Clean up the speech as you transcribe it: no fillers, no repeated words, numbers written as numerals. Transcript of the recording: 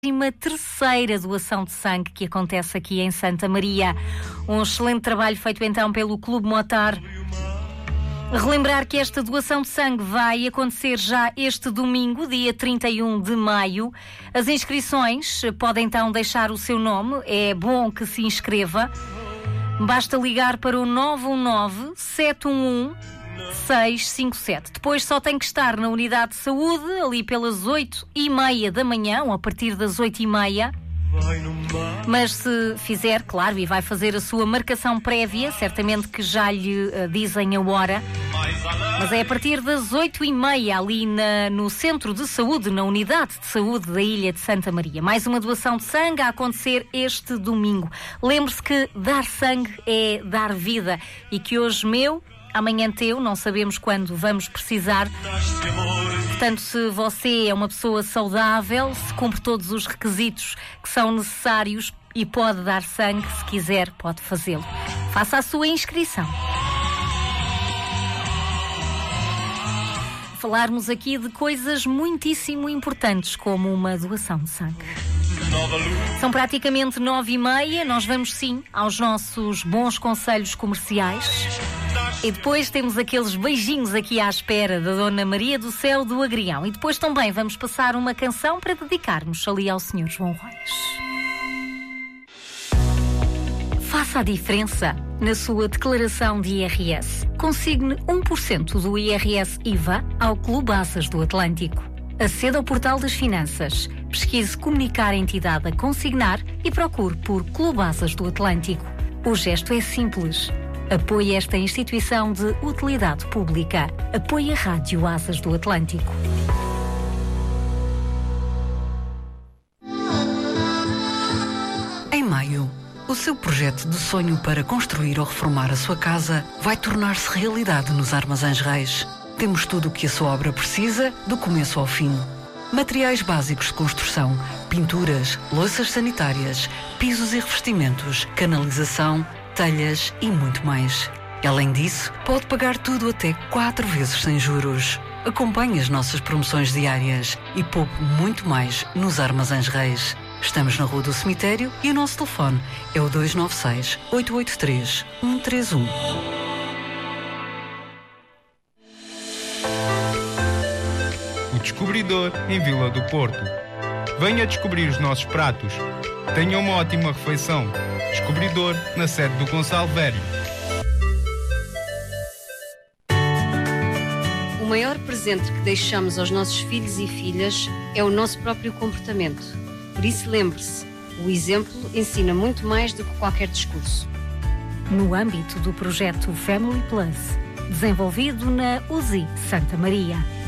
terceira doação de sangue que acontece aqui em Santa Maria. Um excelente trabalho feito então pelo Clube Motar. Relembrar que esta doação de sangue vai acontecer já este domingo, dia 31 de maio. As inscrições podem então deixar o seu nome, é bom que se inscreva. Basta ligar para o 919-711-657. Depois só tem que estar na unidade de saúde, ali pelas 8h30 da manhã, ou a partir das 8h30. Mas se fizer, claro, e vai fazer a sua marcação prévia, certamente que já lhe dizem a hora. Mas é a partir das 8h30, ali no Centro de Saúde, na Unidade de Saúde da Ilha de Santa Maria. Mais uma doação de sangue a acontecer este domingo. Lembre-se que dar sangue é dar vida e que hoje meu, amanhã teu, não sabemos quando vamos precisar. Portanto, se você é uma pessoa saudável, se cumpre todos os requisitos que são necessários e pode dar sangue, se quiser, pode fazê-lo. Faça a sua inscrição. Falarmos aqui de coisas muitíssimo importantes, como uma doação de sangue. São praticamente 9h30, nós vamos sim aos nossos bons conselhos comerciais. E depois temos aqueles beijinhos aqui à espera da Dona Maria do Céu do Agrião. E depois também vamos passar uma canção para dedicarmos ali ao Sr. João Reis. Faça a diferença na sua declaração de IRS. Consigne 1% do IRS IVA ao Clube Asas do Atlântico. Aceda ao portal das finanças, pesquise comunicar a entidade a consignar e procure por Clube Asas do Atlântico. O gesto é simples. Apoie esta instituição de utilidade pública. Apoie a Rádio Asas do Atlântico. Em maio, o seu projeto de sonho para construir ou reformar a sua casa vai tornar-se realidade nos Armazéns Reis. Temos tudo o que a sua obra precisa, do começo ao fim. Materiais básicos de construção, pinturas, louças sanitárias, pisos e revestimentos, canalização, telhas e muito mais. Além disso, pode pagar tudo até 4 vezes sem juros. Acompanhe as nossas promoções diárias e poupe muito mais nos Armazéns Reis. Estamos na Rua do Cemitério e o nosso telefone é o 296-883-131. O Descobridor, em Vila do Porto. Venha descobrir os nossos pratos. Tenha uma ótima refeição. Descobridor, na sede do Gonçalo Vério. O maior presente que deixamos aos nossos filhos e filhas é o nosso próprio comportamento. Por isso, lembre-se, o exemplo ensina muito mais do que qualquer discurso. No âmbito do projeto Family Plus, desenvolvido na USI Santa Maria.